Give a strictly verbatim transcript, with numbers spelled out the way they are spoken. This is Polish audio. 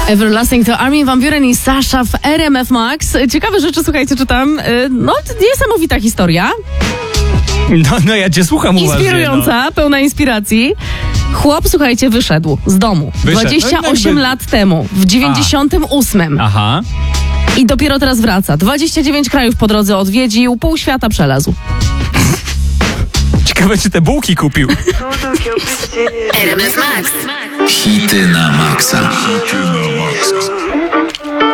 Everlasting to Armin van Buuren i Sasha w R M F Max. Ciekawe rzeczy, słuchajcie, czytam. No, niesamowita historia. No, no ja cię słucham uważnie. Inspirująca, no. Pełna inspiracji. Chłop, słuchajcie, wyszedł z domu Wyszedł. dwadzieścia osiem no, lat temu, w dziewięćdziesiątym ósmym. Aha. I dopiero teraz wraca. dwadzieścia dziewięć krajów po drodze odwiedził, pół świata przelazł. Ciekawe, czy te bułki kupił. R M F Max. Hity na maksa. Hity na maksa.